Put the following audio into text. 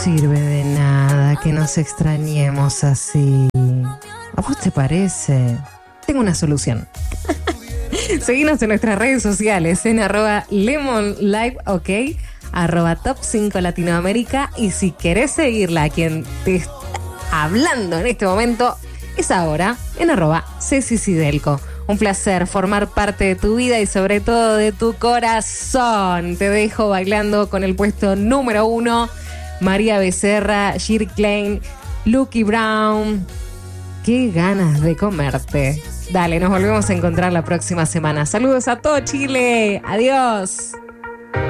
Sirve de nada que nos extrañemos así. ¿A vos te parece? Tengo una solución. Seguinos en nuestras redes sociales en @LemonLiveOK, @Top5 Latinoamérica. Y si querés seguirla a quien te está hablando en este momento, es ahora en @CeciCidelco. Un placer formar parte de tu vida y sobre todo de tu corazón. Te dejo bailando con el puesto número 1. María Becerra, Shirley Klein, Lucky Brown. Qué ganas de comerte. Dale, nos volvemos a encontrar la próxima semana. Saludos a todo Chile. Adiós.